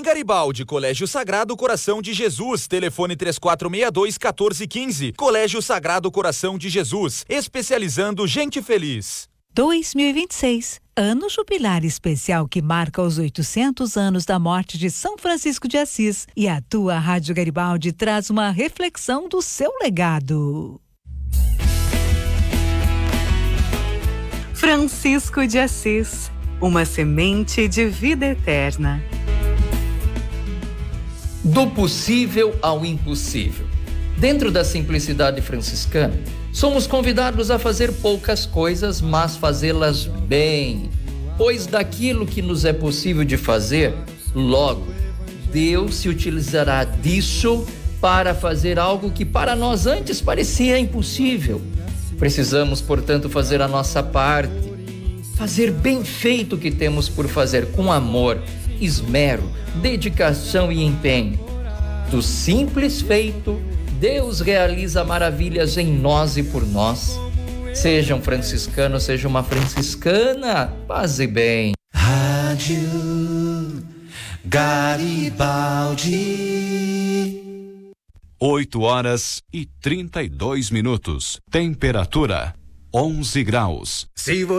Em Garibaldi, Colégio Sagrado Coração de Jesus, telefone 3462-1415. Colégio Sagrado Coração de Jesus, especializando gente feliz. 2026, ano jubilar especial que marca os 800 anos da morte de São Francisco de Assis. E a tua Rádio Garibaldi traz uma reflexão do seu legado. Francisco de Assis, uma semente de vida eterna. Do possível ao impossível. Dentro da simplicidade franciscana, somos convidados a fazer poucas coisas, mas fazê-las bem. Pois daquilo que nos é possível de fazer, logo, Deus se utilizará disso para fazer algo que para nós antes parecia impossível. Precisamos, portanto, fazer a nossa parte, fazer bem feito o que temos por fazer, com amor, esmero, dedicação e empenho. Do simples feito, Deus realiza maravilhas em nós e por nós. Seja um franciscano, seja uma franciscana, paz e bem. Rádio Garibaldi. 8h32. Temperatura 11 graus. Se